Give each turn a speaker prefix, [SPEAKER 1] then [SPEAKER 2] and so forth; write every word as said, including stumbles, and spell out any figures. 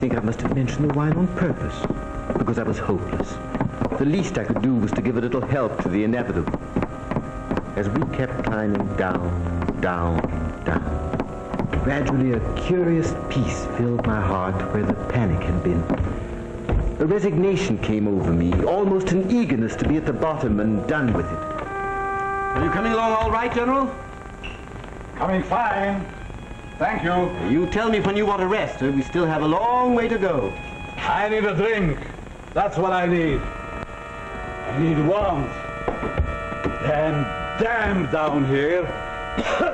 [SPEAKER 1] I think I must have mentioned the wine on purpose, because I was hopeless. The least I could do was to give a little help to the inevitable. As we kept climbing down, down, down, gradually a curious peace filled my heart where the panic had been. A resignation came over me, almost an eagerness to be at the bottom and done with it. Are you coming along all right, General?
[SPEAKER 2] Coming fine. Thank you.
[SPEAKER 1] You tell me when you want to rest. We still have a long way to go.
[SPEAKER 2] I need a drink. That's what I need. I need warmth. Damn, damn down here.